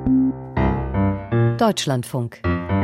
Deutschlandfunk.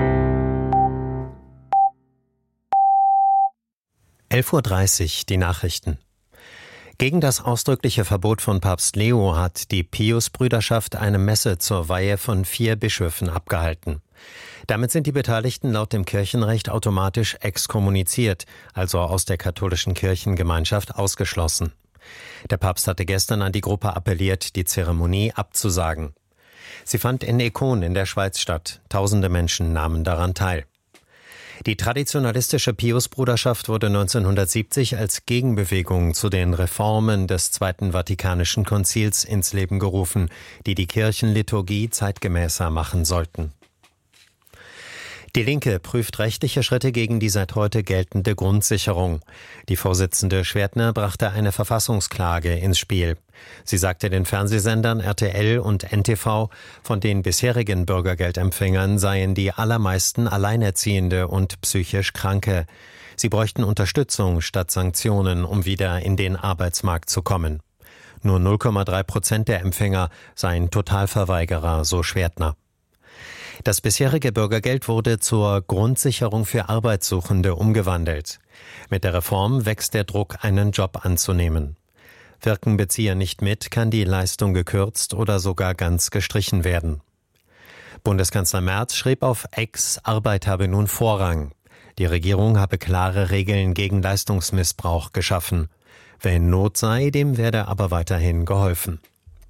11:30 Uhr, die Nachrichten. Gegen das ausdrückliche Verbot von Papst Leo hat die Pius-Brüderschaft eine Messe zur Weihe von 4 Bischöfen abgehalten. Damit sind die Beteiligten laut dem Kirchenrecht automatisch exkommuniziert, also aus der katholischen Kirchengemeinschaft ausgeschlossen. Der Papst hatte gestern an die Gruppe appelliert, die Zeremonie abzusagen. Sie fand in Econ in der Schweiz statt. Tausende Menschen nahmen daran teil. Die traditionalistische Pius-Bruderschaft wurde 1970 als Gegenbewegung zu den Reformen des Zweiten Vatikanischen Konzils ins Leben gerufen, die die Kirchenliturgie zeitgemäßer machen sollten. Die Linke prüft rechtliche Schritte gegen die seit heute geltende Grundsicherung. Die Vorsitzende Schwertner brachte eine Verfassungsklage ins Spiel. Sie sagte den Fernsehsendern RTL und NTV, von den bisherigen Bürgergeldempfängern seien die allermeisten Alleinerziehende und psychisch Kranke. Sie bräuchten Unterstützung statt Sanktionen, um wieder in den Arbeitsmarkt zu kommen. Nur 0,3% der Empfänger seien Totalverweigerer, so Schwertner. Das bisherige Bürgergeld wurde zur Grundsicherung für Arbeitssuchende umgewandelt. Mit der Reform wächst der Druck, einen Job anzunehmen. Wirken Bezieher nicht mit, kann die Leistung gekürzt oder sogar ganz gestrichen werden. Bundeskanzler Merz schrieb auf X, Arbeit habe nun Vorrang. Die Regierung habe klare Regeln gegen Leistungsmissbrauch geschaffen. Wer in Not sei, dem werde aber weiterhin geholfen.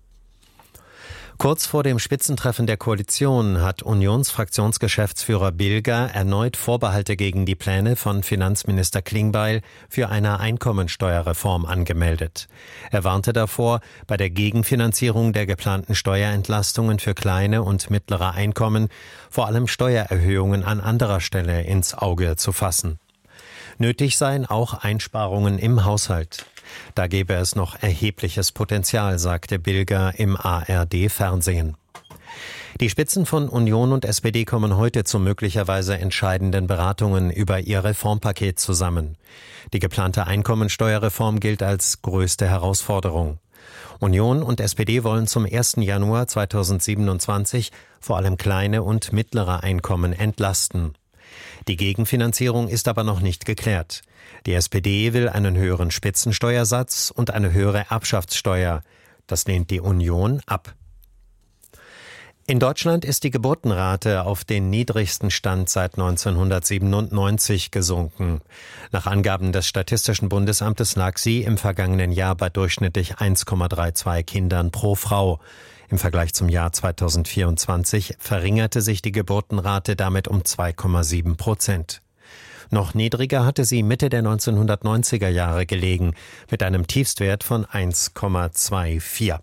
Kurz vor dem Spitzentreffen der Koalition hat Unionsfraktionsgeschäftsführer Bilger erneut Vorbehalte gegen die Pläne von Finanzminister Klingbeil für eine Einkommensteuerreform angemeldet. Er warnte davor, bei der Gegenfinanzierung der geplanten Steuerentlastungen für kleine und mittlere Einkommen vor allem Steuererhöhungen an anderer Stelle ins Auge zu fassen. Nötig seien auch Einsparungen im Haushalt. Da gäbe es noch erhebliches Potenzial, sagte Bilger im ARD-Fernsehen. Die Spitzen von Union und SPD kommen heute zu möglicherweise entscheidenden Beratungen über ihr Reformpaket zusammen. Die geplante Einkommensteuerreform gilt als größte Herausforderung. Union und SPD wollen zum 1. Januar 2027 vor allem kleine und mittlere Einkommen entlasten. Die Gegenfinanzierung ist aber noch nicht geklärt. Die SPD will einen höheren Spitzensteuersatz und eine höhere Erbschaftssteuer. Das lehnt die Union ab. In Deutschland ist die Geburtenrate auf den niedrigsten Stand seit 1997 gesunken. Nach Angaben des Statistischen Bundesamtes lag sie im vergangenen Jahr bei durchschnittlich 1,32 Kindern pro Frau. Im Vergleich zum Jahr 2024 verringerte sich die Geburtenrate damit um 2,7%. Noch niedriger hatte sie Mitte der 1990er Jahre gelegen, mit einem Tiefstwert von 1,24.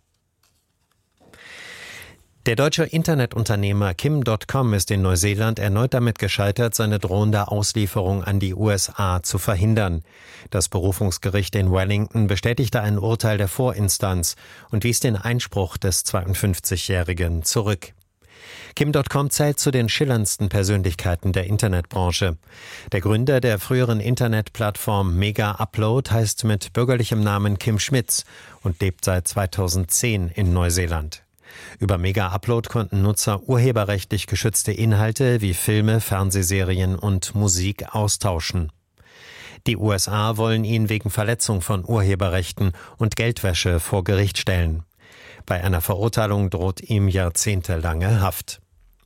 Der deutsche Internetunternehmer Kim.com ist in Neuseeland erneut damit gescheitert, seine drohende Auslieferung an die USA zu verhindern. Das Berufungsgericht in Wellington bestätigte ein Urteil der Vorinstanz und wies den Einspruch des 52-Jährigen zurück. Kim.com zählt zu den schillerndsten Persönlichkeiten der Internetbranche. Der Gründer der früheren Internetplattform Mega Upload heißt mit bürgerlichem Namen Kim Schmitz und lebt seit 2010 in Neuseeland. Über Mega Upload konnten Nutzer urheberrechtlich geschützte Inhalte wie Filme, Fernsehserien und Musik austauschen. Die USA wollen ihn wegen Verletzung von Urheberrechten und Geldwäsche vor Gericht stellen. Bei einer Verurteilung droht ihm jahrzehntelange Haft.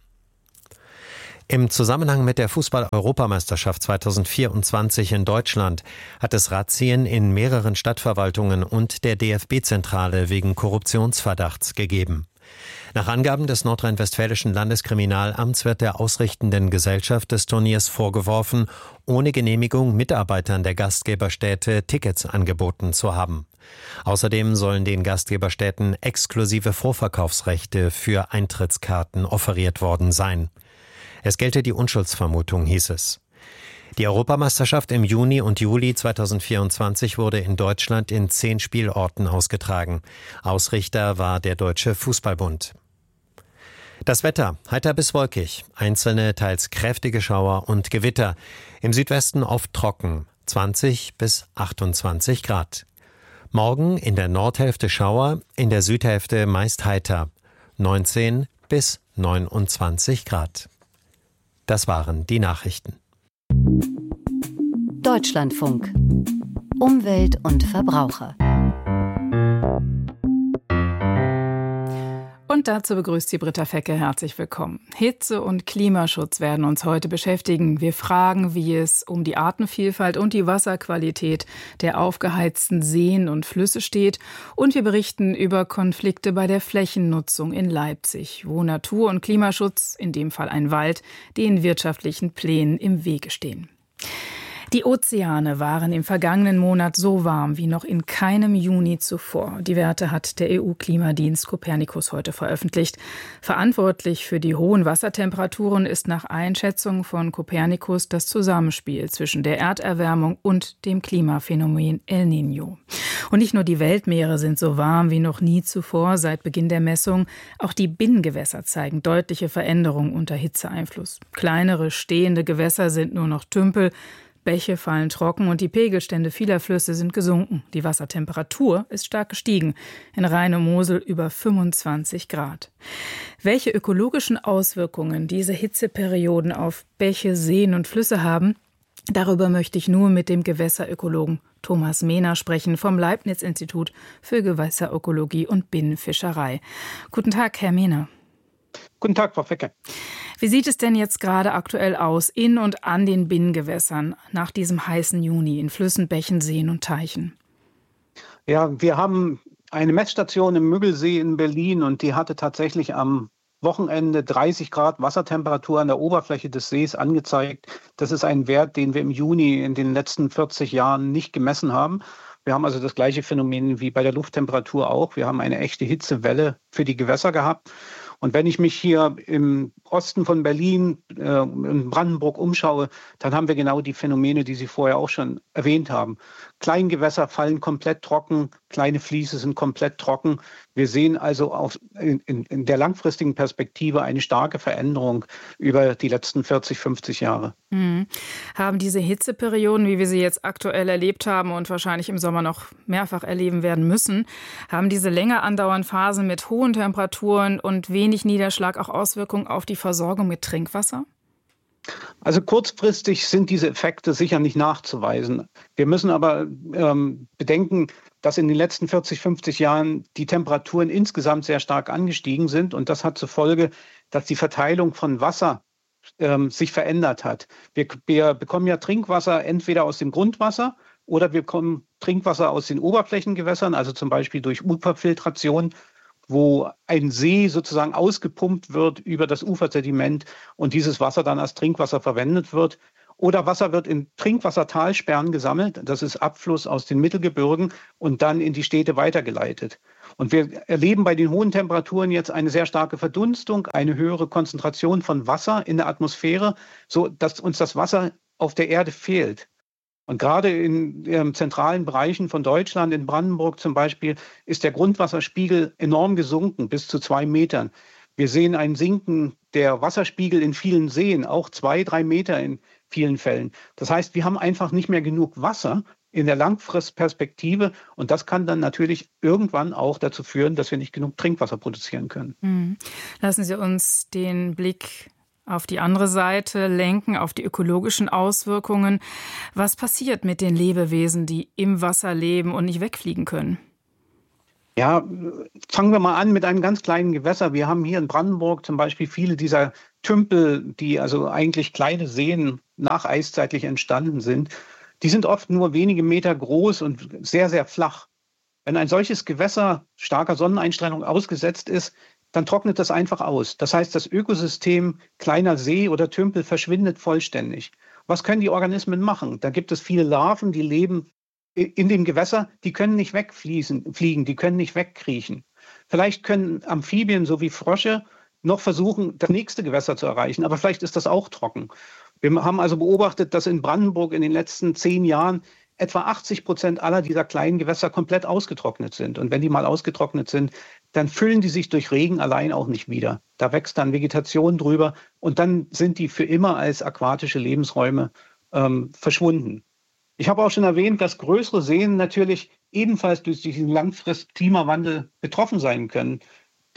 Im Zusammenhang mit der Fußball-Europameisterschaft 2024 in Deutschland hat es Razzien in mehreren Stadtverwaltungen und der DFB-Zentrale wegen Korruptionsverdachts gegeben. Nach Angaben des nordrhein-westfälischen Landeskriminalamts wird der ausrichtenden Gesellschaft des Turniers vorgeworfen, ohne Genehmigung Mitarbeitern der Gastgeberstädte Tickets angeboten zu haben. Außerdem sollen den Gastgeberstädten exklusive Vorverkaufsrechte für Eintrittskarten offeriert worden sein. Es gelte die Unschuldsvermutung, hieß es. Die Europameisterschaft im Juni und Juli 2024 wurde in Deutschland in 10 Spielorten ausgetragen. Ausrichter war der Deutsche Fußballbund. Das Wetter, heiter bis wolkig, einzelne teils kräftige Schauer und Gewitter. Im Südwesten oft trocken, 20 bis 28 Grad. Morgen in der Nordhälfte Schauer, in der Südhälfte meist heiter, 19 bis 29 Grad. Das waren die Nachrichten. Deutschlandfunk. Umwelt und Verbraucher. Und dazu begrüßt sie Britta Fecke. Herzlich willkommen. Hitze- und Klimaschutz werden uns heute beschäftigen. Wir fragen, wie es um die Artenvielfalt und die Wasserqualität der aufgeheizten Seen und Flüsse steht. Und wir berichten über Konflikte bei der Flächennutzung in Leipzig, wo Natur- und Klimaschutz, in dem Fall ein Wald, den wirtschaftlichen Plänen im Wege stehen. Die Ozeane waren im vergangenen Monat so warm wie noch in keinem Juni zuvor. Die Werte hat der EU-Klimadienst Copernicus heute veröffentlicht. Verantwortlich für die hohen Wassertemperaturen ist nach Einschätzung von Copernicus das Zusammenspiel zwischen der Erderwärmung und dem Klimaphänomen El Niño. Und nicht nur die Weltmeere sind so warm wie noch nie zuvor seit Beginn der Messung. Auch die Binnengewässer zeigen deutliche Veränderungen unter Hitzeeinfluss. Kleinere stehende Gewässer sind nur noch Tümpel. Bäche fallen trocken und die Pegelstände vieler Flüsse sind gesunken. Die Wassertemperatur ist stark gestiegen. In Rhein und Mosel über 25 Grad. Welche ökologischen Auswirkungen diese Hitzeperioden auf Bäche, Seen und Flüsse haben, darüber möchte ich nur mit dem Gewässerökologen Thomas Mehner sprechen vom Leibniz-Institut für Gewässerökologie und Binnenfischerei. Guten Tag, Herr Mehner. Guten Tag, Frau Fecke. Wie sieht es denn jetzt gerade aktuell aus in und an den Binnengewässern nach diesem heißen Juni in Flüssen, Bächen, Seen und Teichen? Ja, wir haben eine Messstation im Müggelsee in Berlin und die hatte tatsächlich am Wochenende 30 Grad Wassertemperatur an der Oberfläche des Sees angezeigt. Das ist ein Wert, den wir im Juni in den letzten 40 Jahren nicht gemessen haben. Wir haben also das gleiche Phänomen wie bei der Lufttemperatur auch. Wir haben eine echte Hitzewelle für die Gewässer gehabt. Und wenn ich mich hier im Osten von Berlin, in Brandenburg umschaue, dann haben wir genau die Phänomene, die Sie vorher auch schon erwähnt haben. Kleingewässer fallen komplett trocken, kleine Fließe sind komplett trocken. Wir sehen also in der langfristigen Perspektive eine starke Veränderung über die letzten 40, 50 Jahre. Haben diese Hitzeperioden, wie wir sie jetzt aktuell erlebt haben und wahrscheinlich im Sommer noch mehrfach erleben werden müssen, haben diese länger andauernden Phasen mit hohen Temperaturen und wenig Niederschlag auch Auswirkungen auf die Versorgung mit Trinkwasser? Also kurzfristig sind diese Effekte sicher nicht nachzuweisen. Wir müssen aber bedenken, dass in den letzten 40, 50 Jahren die Temperaturen insgesamt sehr stark angestiegen sind. Und das hat zur Folge, dass die Verteilung von Wasser sich verändert hat. Wir bekommen ja Trinkwasser entweder aus dem Grundwasser oder wir bekommen Trinkwasser aus den Oberflächengewässern, also zum Beispiel durch Uferfiltration, wo ein See sozusagen ausgepumpt wird über das Ufersediment und dieses Wasser dann als Trinkwasser verwendet wird. Oder Wasser wird in Trinkwassertalsperren gesammelt, das ist Abfluss aus den Mittelgebirgen und dann in die Städte weitergeleitet. Und wir erleben bei den hohen Temperaturen jetzt eine sehr starke Verdunstung, eine höhere Konzentration von Wasser in der Atmosphäre, so dass uns das Wasser auf der Erde fehlt. Und gerade in zentralen Bereichen von Deutschland, in Brandenburg zum Beispiel, ist der Grundwasserspiegel enorm gesunken, bis zu 2 Metern. Wir sehen ein Sinken der Wasserspiegel in vielen Seen, auch 2, 3 Meter in vielen Fällen. Das heißt, wir haben einfach nicht mehr genug Wasser in der Langfristperspektive. Und das kann dann natürlich irgendwann auch dazu führen, dass wir nicht genug Trinkwasser produzieren können. Lassen Sie uns den Blick auf die andere Seite lenken, auf die ökologischen Auswirkungen. Was passiert mit den Lebewesen, die im Wasser leben und nicht wegfliegen können? Ja, fangen wir mal an mit einem ganz kleinen Gewässer. Wir haben hier in Brandenburg zum Beispiel viele dieser Tümpel, die also eigentlich kleine Seen nacheiszeitlich entstanden sind. Die sind oft nur wenige Meter groß und sehr, sehr flach. Wenn ein solches Gewässer starker Sonneneinstrahlung ausgesetzt ist, dann trocknet das einfach aus. Das heißt, das Ökosystem kleiner See oder Tümpel verschwindet vollständig. Was können die Organismen machen? Da gibt es viele Larven, die leben in dem Gewässer, die können nicht fliegen, die können nicht wegkriechen. Vielleicht können Amphibien sowie Frösche noch versuchen, das nächste Gewässer zu erreichen, aber vielleicht ist das auch trocken. Wir haben also beobachtet, dass in Brandenburg in den letzten 10 Jahren etwa 80% aller dieser kleinen Gewässer komplett ausgetrocknet sind. Und wenn die mal ausgetrocknet sind, dann füllen die sich durch Regen allein auch nicht wieder. Da wächst dann Vegetation drüber und dann sind die für immer als aquatische Lebensräume verschwunden. Ich habe auch schon erwähnt, dass größere Seen natürlich ebenfalls durch diesen Langfrist-Klimawandel betroffen sein können.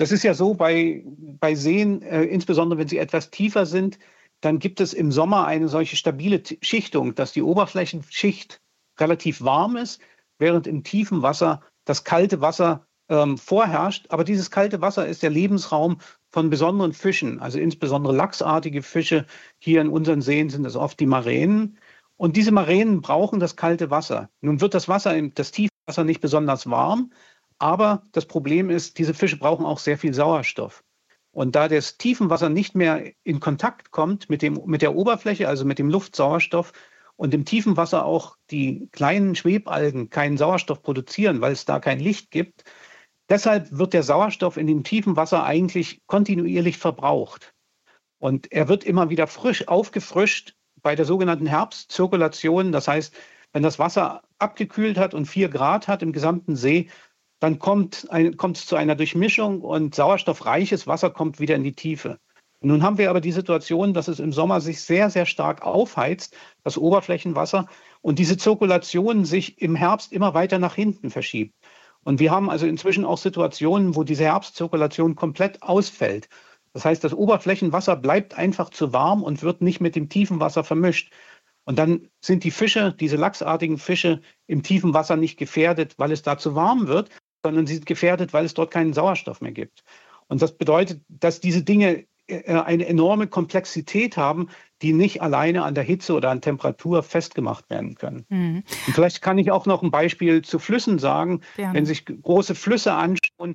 Das ist ja so bei Seen, insbesondere wenn sie etwas tiefer sind, dann gibt es im Sommer eine solche stabile Schichtung, dass die Oberflächenschicht relativ warm ist, während im tiefen Wasser das kalte Wasser vorherrscht. Aber dieses kalte Wasser ist der Lebensraum von besonderen Fischen, also insbesondere lachsartige Fische. Hier in unseren Seen sind es oft die Maränen. Und diese Maränen brauchen das kalte Wasser. Nun wird das Tiefwasser nicht besonders warm, aber das Problem ist, diese Fische brauchen auch sehr viel Sauerstoff. Und da das Tiefenwasser nicht mehr in Kontakt kommt mit der Oberfläche, also mit dem Luftsauerstoff, und im tiefen Wasser auch die kleinen Schwebalgen keinen Sauerstoff produzieren, weil es da kein Licht gibt, deshalb wird der Sauerstoff in dem tiefen Wasser eigentlich kontinuierlich verbraucht. Und er wird immer wieder frisch aufgefrischt bei der sogenannten Herbstzirkulation. Das heißt, wenn das Wasser abgekühlt hat und 4 Grad hat im gesamten See, dann kommt es zu einer Durchmischung und sauerstoffreiches Wasser kommt wieder in die Tiefe. Nun haben wir aber die Situation, dass es im Sommer sich sehr, sehr stark aufheizt, das Oberflächenwasser, und diese Zirkulation sich im Herbst immer weiter nach hinten verschiebt. Und wir haben also inzwischen auch Situationen, wo diese Herbstzirkulation komplett ausfällt. Das heißt, das Oberflächenwasser bleibt einfach zu warm und wird nicht mit dem tiefen Wasser vermischt. Und dann sind die Fische, diese lachsartigen Fische, im tiefen Wasser nicht gefährdet, weil es da zu warm wird, sondern sie sind gefährdet, weil es dort keinen Sauerstoff mehr gibt. Und das bedeutet, dass diese Dinge eine enorme Komplexität haben, die nicht alleine an der Hitze oder an Temperatur festgemacht werden können. Mhm. Und vielleicht kann ich auch noch ein Beispiel zu Flüssen sagen. Gerne. Wenn sich große Flüsse anschauen,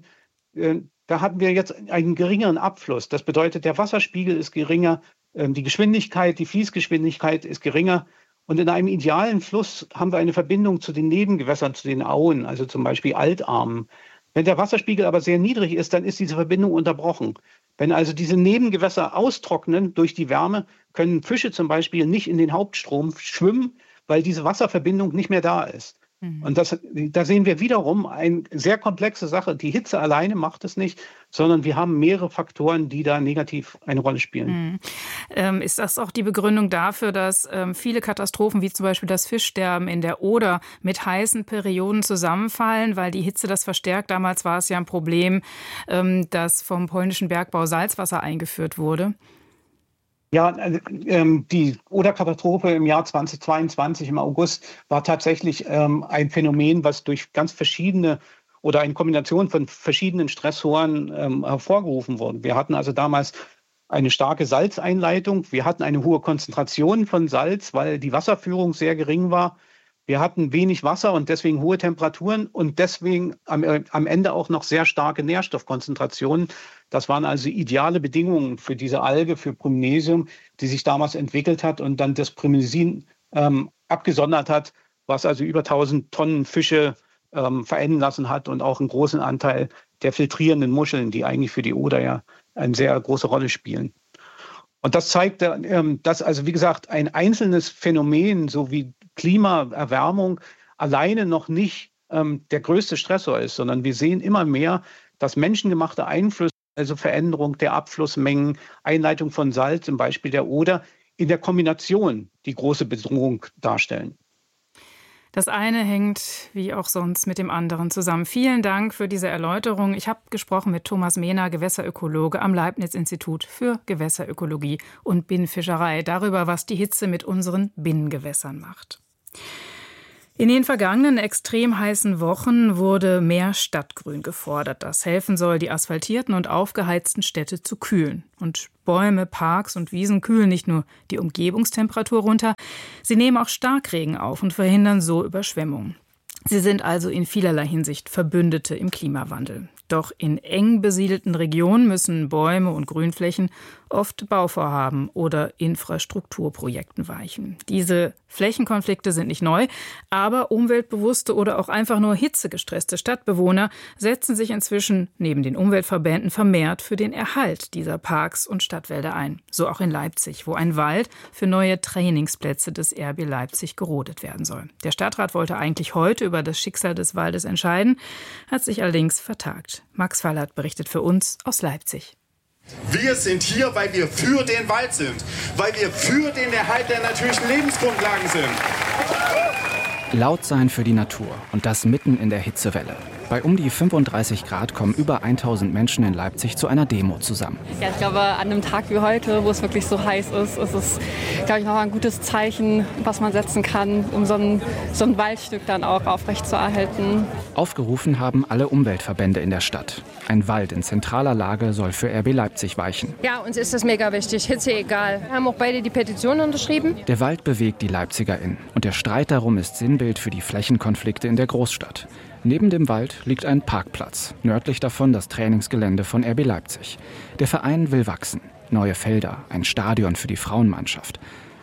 da hatten wir jetzt einen geringeren Abfluss. Das bedeutet, der Wasserspiegel ist geringer, die Geschwindigkeit, die Fließgeschwindigkeit ist geringer. Und in einem idealen Fluss haben wir eine Verbindung zu den Nebengewässern, zu den Auen, also zum Beispiel Altarmen. Wenn der Wasserspiegel aber sehr niedrig ist, dann ist diese Verbindung unterbrochen. Wenn also diese Nebengewässer austrocknen durch die Wärme, können Fische zum Beispiel nicht in den Hauptstrom schwimmen, weil diese Wasserverbindung nicht mehr da ist. Mhm. Und da sehen wir wiederum eine sehr komplexe Sache. Die Hitze alleine macht es nicht, sondern wir haben mehrere Faktoren, die da negativ eine Rolle spielen. Mhm. Ist das auch die Begründung dafür, dass viele Katastrophen, wie zum Beispiel das Fischsterben in der Oder, mit heißen Perioden zusammenfallen, weil die Hitze das verstärkt? Damals war es ja ein Problem, dass vom polnischen Bergbau Salzwasser eingeführt wurde. Ja, die Oder-Katastrophe im Jahr 2022 im August war tatsächlich ein Phänomen, was durch ganz verschiedene oder eine Kombination von verschiedenen Stressoren hervorgerufen wurde. Wir hatten also damals eine starke Salzeinleitung. Wir hatten eine hohe Konzentration von Salz, weil die Wasserführung sehr gering war. Wir hatten wenig Wasser und deswegen hohe Temperaturen und deswegen am Ende auch noch sehr starke Nährstoffkonzentrationen. Das waren also ideale Bedingungen für diese Alge, für Prymnesium, die sich damals entwickelt hat und dann das Prymnesin abgesondert hat, was also über 1000 Tonnen Fische verenden lassen hat und auch einen großen Anteil der filtrierenden Muscheln, die eigentlich für die Oder ja eine sehr große Rolle spielen. Und das zeigt, dass also, wie gesagt, ein einzelnes Phänomen, so wie Klimaerwärmung, alleine noch nicht der größte Stressor ist, sondern wir sehen immer mehr, dass menschengemachte Einflüsse, also Veränderung der Abflussmengen, Einleitung von Salz, zum Beispiel der Oder, in der Kombination die große Bedrohung darstellen. Das eine hängt, wie auch sonst, mit dem anderen zusammen. Vielen Dank für diese Erläuterung. Ich habe gesprochen mit Thomas Mehner, Gewässerökologe am Leibniz-Institut für Gewässerökologie und Binnenfischerei, darüber, was die Hitze mit unseren Binnengewässern macht. In den vergangenen extrem heißen Wochen wurde mehr Stadtgrün gefordert, das helfen soll, die asphaltierten und aufgeheizten Städte zu kühlen. Und Bäume, Parks und Wiesen kühlen nicht nur die Umgebungstemperatur runter, sie nehmen auch Starkregen auf und verhindern so Überschwemmungen. Sie sind also in vielerlei Hinsicht Verbündete im Klimawandel. Doch in eng besiedelten Regionen müssen Bäume und Grünflächen oft Bauvorhaben oder Infrastrukturprojekten weichen. Diese Flächenkonflikte sind nicht neu, aber umweltbewusste oder auch einfach nur hitzegestresste Stadtbewohner setzen sich inzwischen neben den Umweltverbänden vermehrt für den Erhalt dieser Parks und Stadtwälder ein. So auch in Leipzig, wo ein Wald für neue Trainingsplätze des RB Leipzig gerodet werden soll. Der Stadtrat wollte eigentlich heute über das Schicksal des Waldes entscheiden, hat sich allerdings vertagt. Max Fallert berichtet für uns aus Leipzig. Wir sind hier, weil wir für den Wald sind, weil wir für den Erhalt der natürlichen Lebensgrundlagen sind. Laut sein für die Natur und das mitten in der Hitzewelle. Bei um die 35 Grad kommen über 1000 Menschen in Leipzig zu einer Demo zusammen. Ja, ich glaube, an einem Tag wie heute, wo es wirklich so heiß ist, ist es, glaube ich, nochmal ein gutes Zeichen, was man setzen kann, um so ein Waldstück dann auch aufrechtzuerhalten. Aufgerufen haben alle Umweltverbände in der Stadt. Ein Wald in zentraler Lage soll für RB Leipzig weichen. Ja, uns ist das mega wichtig. Hitze egal. Wir haben auch beide die Petition unterschrieben. Der Wald bewegt die LeipzigerInnen. Und der Streit darum ist Sinnbild für die Flächenkonflikte in der Großstadt. Neben dem Wald liegt ein Parkplatz. Nördlich davon das Trainingsgelände von RB Leipzig. Der Verein will wachsen. Neue Felder, ein Stadion für die Frauenmannschaft.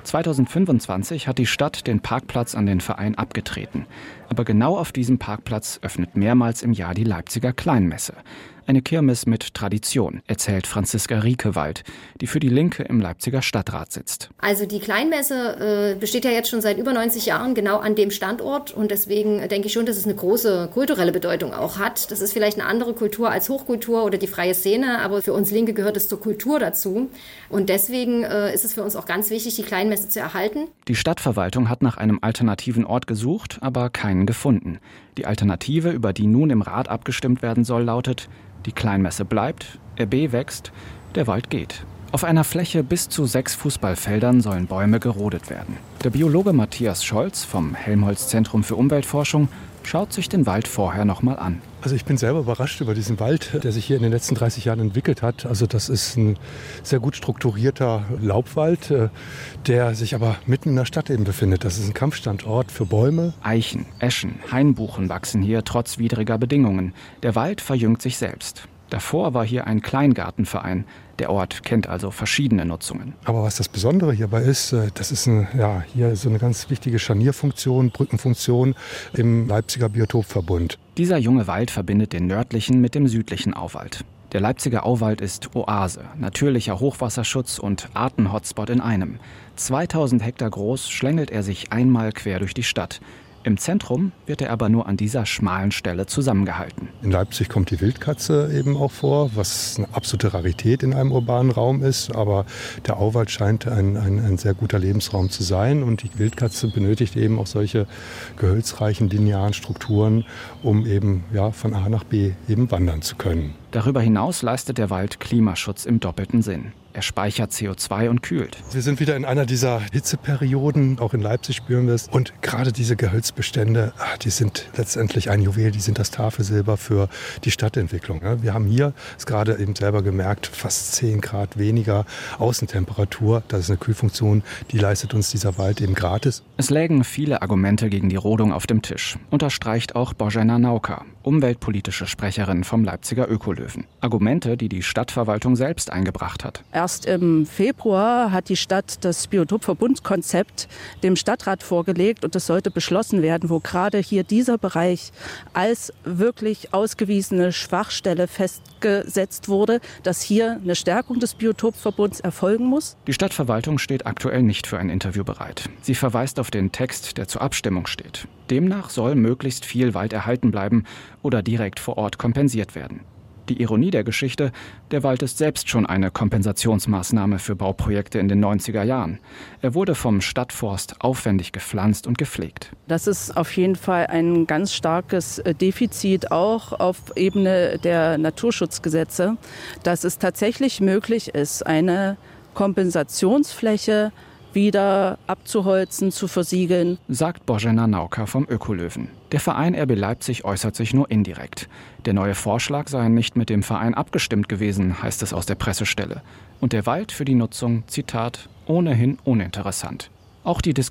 2025 hat die Stadt den Parkplatz an den Verein abgetreten. Aber genau auf diesem Parkplatz öffnet mehrmals im Jahr die Leipziger Kleinmesse. Eine Kirmes mit Tradition, erzählt Franziska Riekewald, die für die Linke im Leipziger Stadtrat sitzt. Also die Kleinmesse besteht ja jetzt schon seit über 90 Jahren genau an dem Standort. Und deswegen denke ich schon, dass es eine große kulturelle Bedeutung auch hat. Das ist vielleicht eine andere Kultur als Hochkultur oder die freie Szene. Aber für uns Linke gehört es zur Kultur dazu. Und deswegen ist es für uns auch ganz wichtig, die Kleinmesse zu erhalten. Die Stadtverwaltung hat nach einem alternativen Ort gesucht, aber keinen gefunden. Die Alternative, über die nun im Rat abgestimmt werden soll, lautet: Die Kleinmesse bleibt, RB wächst, der Wald geht. Auf einer Fläche bis zu 6 Fußballfeldern sollen Bäume gerodet werden. Der Biologe Matthias Scholz vom Helmholtz-Zentrum für Umweltforschung schaut sich den Wald vorher noch mal an. Also ich bin selber überrascht über diesen Wald, der sich hier in den letzten 30 Jahren entwickelt hat. Also das ist ein sehr gut strukturierter Laubwald, der sich aber mitten in der Stadt eben befindet. Das ist ein Kampfstandort für Bäume. Eichen, Eschen, Hainbuchen wachsen hier trotz widriger Bedingungen. Der Wald verjüngt sich selbst. Davor war hier ein Kleingartenverein. Der Ort kennt also verschiedene Nutzungen. Aber was das Besondere hierbei ist, das ist hier so eine ganz wichtige Scharnierfunktion, Brückenfunktion im Leipziger Biotopverbund. Dieser junge Wald verbindet den nördlichen mit dem südlichen Auwald. Der Leipziger Auwald ist Oase, natürlicher Hochwasserschutz und Artenhotspot in einem. 2000 Hektar groß schlängelt er sich einmal quer durch die Stadt. Im Zentrum wird er aber nur an dieser schmalen Stelle zusammengehalten. In Leipzig kommt die Wildkatze eben auch vor, was eine absolute Rarität in einem urbanen Raum ist. Aber der Auwald scheint ein sehr guter Lebensraum zu sein. Und die Wildkatze benötigt eben auch solche gehölzreichen linearen Strukturen, um eben von A nach B eben wandern zu können. Darüber hinaus leistet der Wald Klimaschutz im doppelten Sinn. Er speichert CO2 und kühlt. Wir sind wieder in einer dieser Hitzeperioden, auch in Leipzig spüren wir es. Und gerade diese Gehölzbestände, die sind letztendlich ein Juwel, die sind das Tafelsilber für die Stadtentwicklung. Wir haben hier, ist gerade eben selber gemerkt, fast 10 Grad weniger Außentemperatur. Das ist eine Kühlfunktion, die leistet uns dieser Wald eben gratis. Es lägen viele Argumente gegen die Rodung auf dem Tisch, unterstreicht auch Bożena Nauka, umweltpolitische Sprecherin vom Leipziger Ökolöwen. Argumente, die die Stadtverwaltung selbst eingebracht hat. Erst im Februar hat die Stadt das Biotopverbundkonzept dem Stadtrat vorgelegt und das sollte beschlossen werden, wo gerade hier dieser Bereich als wirklich ausgewiesene Schwachstelle festgesetzt wurde, dass hier eine Stärkung des Biotopverbunds erfolgen muss. Die Stadtverwaltung steht aktuell nicht für ein Interview bereit. Sie verweist auf den Text, der zur Abstimmung steht. Demnach soll möglichst viel Wald erhalten bleiben oder direkt vor Ort kompensiert werden. Die Ironie der Geschichte: Der Wald ist selbst schon eine Kompensationsmaßnahme für Bauprojekte in den 90er Jahren. Er wurde vom Stadtforst aufwendig gepflanzt und gepflegt. Das ist auf jeden Fall ein ganz starkes Defizit, auch auf Ebene der Naturschutzgesetze, dass es tatsächlich möglich ist, eine Kompensationsfläche wieder abzuholzen, zu versiegeln, sagt Bożena Nauka vom Ökolöwen. Der Verein RB Leipzig äußert sich nur indirekt. Der neue Vorschlag sei nicht mit dem Verein abgestimmt gewesen, heißt es aus der Pressestelle. Und der Wald für die Nutzung, Zitat, ohnehin uninteressant. Auch die